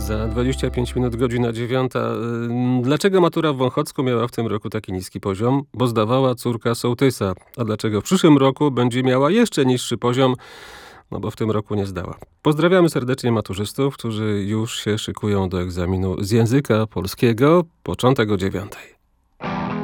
Za 25 minut, godzina 9. Dlaczego matura w Wąchocku miała w tym roku taki niski poziom? Bo zdawała córka sołtysa. A dlaczego w przyszłym roku będzie miała jeszcze niższy poziom? No bo w tym roku nie zdała. Pozdrawiamy serdecznie maturzystów, którzy już się szykują do egzaminu z języka polskiego. Początek o 9.